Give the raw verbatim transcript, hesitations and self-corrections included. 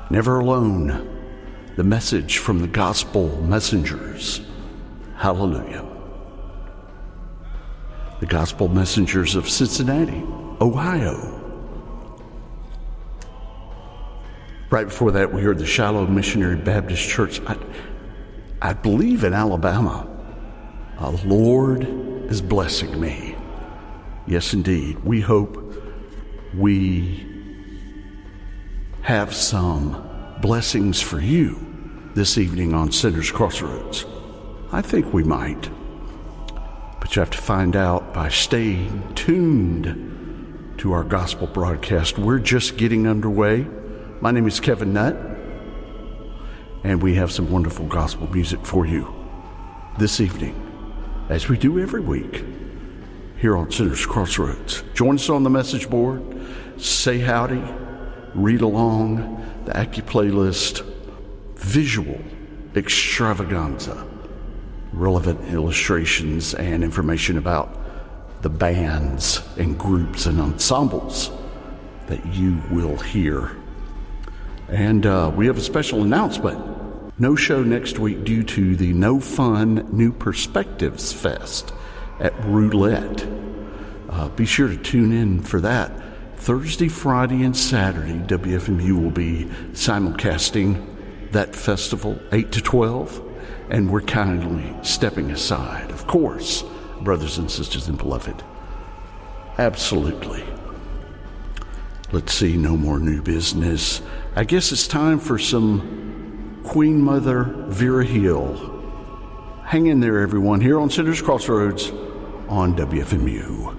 Never Alone, the message from the gospel messengers. Hallelujah. The gospel messengers of Cincinnati, Ohio. Right before that, we heard the Shiloh Missionary Baptist Church, I, I believe in Alabama. Uh, the Lord is blessing me. Yes, indeed. We hope we have some blessings for you this evening on Sinners Crossroads. I think we might. But you have to find out by staying tuned to our gospel broadcast. We're just getting underway. My name is Kevin Nutt, and we have some wonderful gospel music for you this evening, as we do every week here on Sinners Crossroads. Join us on the message board, say howdy, read along the Acu playlist, visual extravaganza, relevant illustrations and information about the bands and groups and ensembles that you will hear. And uh, we have a special announcement. No show next week due to the No Fun New Perspectives Fest at Roulette. Uh, be sure to tune in for that. Thursday, Friday, and Saturday, W F M U will be simulcasting that festival, eight to twelve, and we're kindly stepping aside. Of course, brothers and sisters and beloved. Absolutely. Let's see, no more new business. I guess it's time for some Queen Mother Vera Hill. Hang in there, everyone, here on Sinners Crossroads on W F M U.